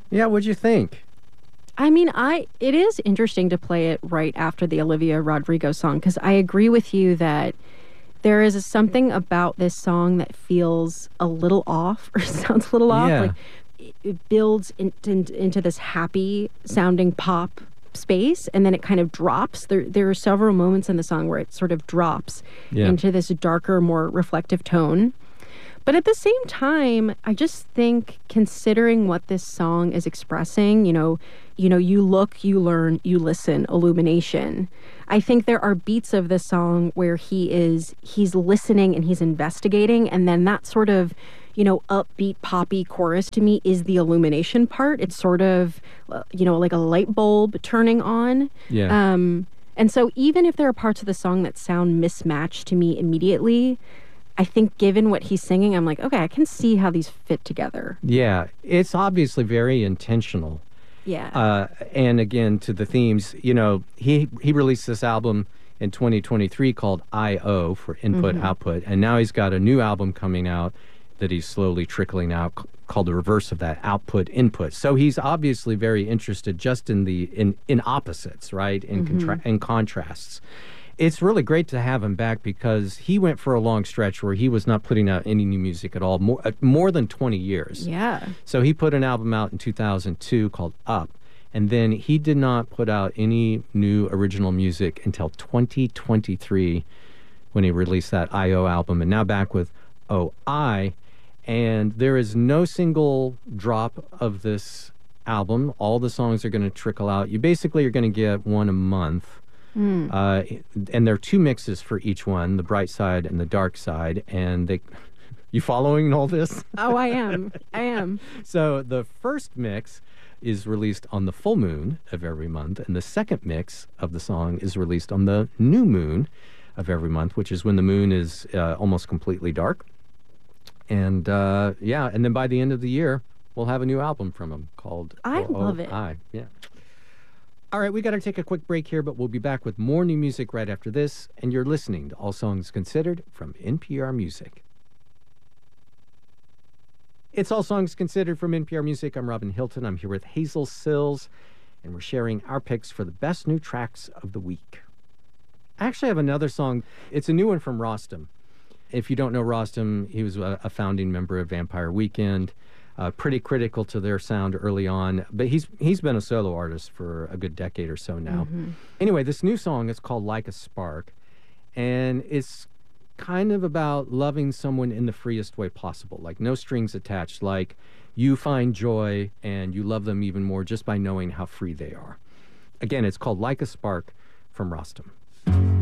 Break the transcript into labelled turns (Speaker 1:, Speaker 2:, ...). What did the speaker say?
Speaker 1: Yeah, what'd you think?
Speaker 2: I mean, it is interesting to play it right after the Olivia Rodrigo song because I agree with you that there is something about this song that feels a little off or sounds a little off.
Speaker 1: Yeah,
Speaker 2: Like it builds into this happy sounding pop space and then it kind of drops. There are several moments in the song where it sort of drops
Speaker 1: yeah.
Speaker 2: into this darker, more reflective tone. But at the same time, I just think considering what this song is expressing, you look, you learn, you listen, illumination. I think there are beats of this song where he's listening and he's investigating, and then that sort of, upbeat poppy chorus to me is the illumination part. It's sort of, like a light bulb turning on.
Speaker 1: Yeah.
Speaker 2: And so even if there are parts of the song that sound mismatched to me immediately, I think given what he's singing, I'm like, okay, I can see how these fit together.
Speaker 1: Yeah, it's obviously very intentional.
Speaker 2: Yeah.
Speaker 1: And again, to the themes, he released this album in 2023 called I/O for input output, and now he's got a new album coming out that he's slowly trickling out called the reverse of that, output input. So he's obviously very interested just in in opposites, right? In contrasts. It's really great to have him back because he went for a long stretch where he was not putting out any new music at all, more than 20 years.
Speaker 2: Yeah.
Speaker 1: So he put an album out in 2002 called Up, and then he did not put out any new original music until 2023 when he released that I/O album, and now back with OI, and there is no single drop of this album. All the songs are going to trickle out. You basically are going to get one a month. And there are two mixes for each one, the bright side and the dark side. And you following all this?
Speaker 2: Oh, I am. I am.
Speaker 1: So the first mix is released on the full moon of every month, and the second mix of the song is released on the new moon of every month, which is when the moon is almost completely dark. And and then by the end of the year, we'll have a new album from him called
Speaker 2: I love it.
Speaker 1: Yeah. All right, we got to take a quick break here, but we'll be back with more new music right after this. And you're listening to All Songs Considered from NPR Music. It's All Songs Considered from NPR Music. I'm Robin Hilton. I'm here with Hazel Sills, and we're sharing our picks for the best new tracks of the week. I actually have another song. It's a new one from Rostam. If you don't know Rostam, he was a founding member of Vampire Weekend. Pretty critical to their sound early on, but he's been a solo artist for a good decade or so now. Anyway, this new song is called Like a Spark, and it's kind of about loving someone in the freest way possible, like no strings attached, like you find joy and you love them even more just by knowing how free they are. Again, it's called Like a Spark from Rostam.